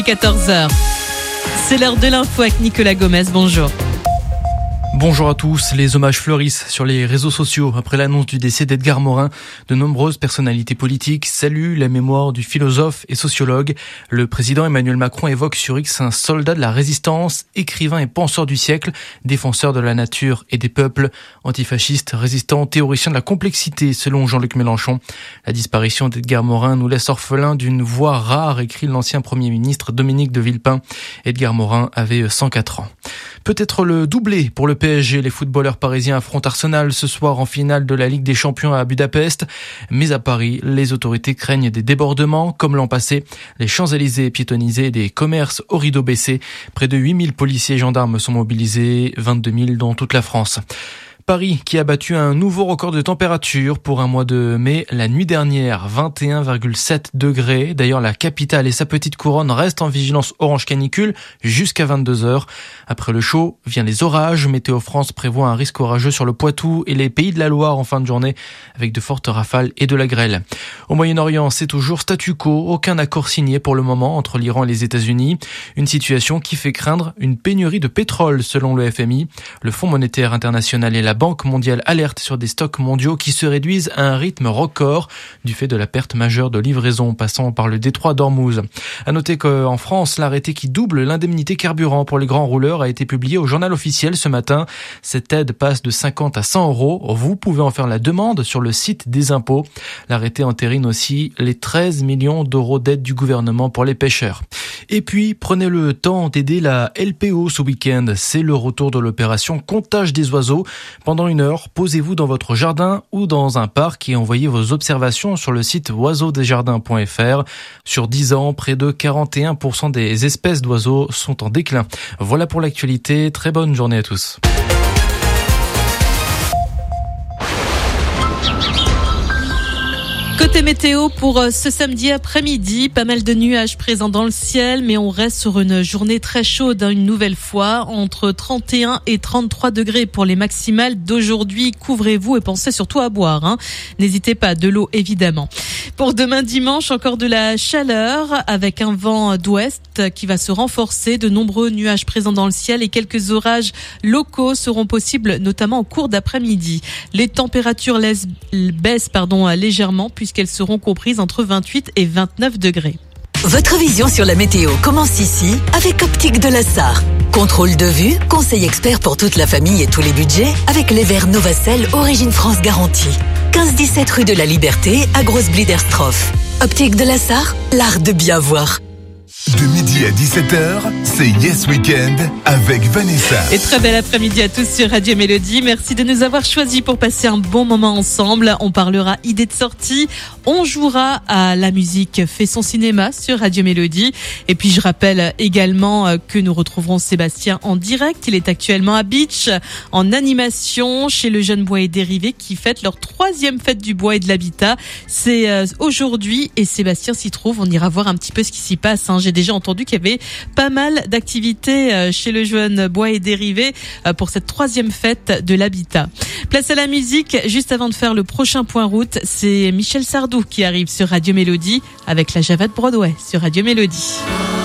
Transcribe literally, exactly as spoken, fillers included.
quatorze heures. C'est l'heure de l'info avec Nicolas Gomez. Bonjour. Bonjour à tous. Les hommages fleurissent sur les réseaux sociaux après l'annonce du décès d'Edgar Morin. De nombreuses personnalités politiques saluent la mémoire du philosophe et sociologue. Le président Emmanuel Macron évoque sur X un soldat de la résistance, écrivain et penseur du siècle, défenseur de la nature et des peuples, antifasciste, résistant, théoricien de la complexité selon Jean-Luc Mélenchon. La disparition d'Edgar Morin nous laisse orphelins d'une voix rare, écrit l'ancien Premier ministre Dominique de Villepin. Edgar Morin avait cent quatre ans. Peut-être le doublé pour le P S G. Les footballeurs parisiens affrontent Arsenal ce soir en finale de la Ligue des Champions à Budapest. Mais à Paris, les autorités craignent des débordements comme l'an passé. Les Champs-Élysées piétonnisés, des commerces au rideau baissé. Près de huit mille policiers et gendarmes sont mobilisés, vingt-deux mille dans toute la France. Paris qui a battu un nouveau record de température pour un mois de mai. La nuit dernière, vingt et un virgule sept degrés. D'ailleurs, la capitale et sa petite couronne restent en vigilance orange canicule jusqu'à vingt-deux heures. Après le chaud, viennent les orages. Météo France prévoit un risque orageux sur le Poitou et les Pays de la Loire en fin de journée avec de fortes rafales et de la grêle. Au Moyen-Orient, c'est toujours statu quo. Aucun accord signé pour le moment entre l'Iran et les États-Unis. Une situation qui fait craindre une pénurie de pétrole selon le F M I. Le Fonds monétaire international et la Banque mondiale alerte sur des stocks mondiaux qui se réduisent à un rythme record du fait de la perte majeure de livraison passant par le détroit d'Ormuz. À noter qu'en France, l'arrêté qui double l'indemnité carburant pour les grands rouleurs a été publié au journal officiel ce matin. Cette aide passe de cinquante à cent euros. Vous pouvez en faire la demande sur le site des impôts. L'arrêté entérine aussi les treize millions d'euros d'aide du gouvernement pour les pêcheurs. Et puis, prenez le temps d'aider la L P O ce week-end. C'est le retour de l'opération Comptage des oiseaux. Pendant une heure, posez-vous dans votre jardin ou dans un parc et envoyez vos observations sur le site oiseaux des jardins point f r. Sur dix ans, près de quarante et un pour cent des espèces d'oiseaux sont en déclin. Voilà pour l'actualité. Très bonne journée à tous. Côté météo pour ce samedi après-midi, pas mal de nuages présents dans le ciel, mais on reste sur une journée très chaude, hein, une nouvelle fois, entre trente et un et trente-trois degrés pour les maximales d'aujourd'hui. Couvrez-vous et pensez surtout à boire, hein. N'hésitez pas, de l'eau évidemment. Pour demain dimanche, encore de la chaleur avec un vent d'ouest qui va se renforcer. De nombreux nuages présents dans le ciel et quelques orages locaux seront possibles, notamment au cours d'après-midi. Les températures laissent, baissent pardon, légèrement puisqu'elles seront comprises entre vingt-huit et vingt-neuf degrés. Votre vision sur la météo commence ici avec Optique de la Sarre. Contrôle de vue, conseil expert pour toute la famille et tous les budgets avec les verres Novacell Origine France garantie. quinze dix-sept rue de la Liberté à Grosse-Bliderstroff. Optique de la Sarre, l'art de bien voir. De midi à dix-sept heures, c'est Yes Weekend avec Vanessa. Et très bel après-midi à tous sur Radio Mélodie. Merci de nous avoir choisis pour passer un bon moment ensemble. On parlera idées de sortie. On jouera à la musique fait son cinéma sur Radio Mélodie. Et puis je rappelle également que nous retrouverons Sébastien en direct. Il est actuellement à Beach en animation chez le Jeune Bois et Dérivé qui fête leur troisième fête du bois et de l'habitat. C'est aujourd'hui et Sébastien s'y trouve. On ira voir un petit peu ce qui s'y passe, hein. J'ai déjà entendu qu'il y avait pas mal d'activités chez le Jeune Bois et Dérivé pour cette troisième fête de l'habitat. Place à la musique. Juste avant de faire le prochain point route, c'est Michel Sardou qui arrive sur Radio Mélodie avec la Java de Broadway sur Radio Mélodie.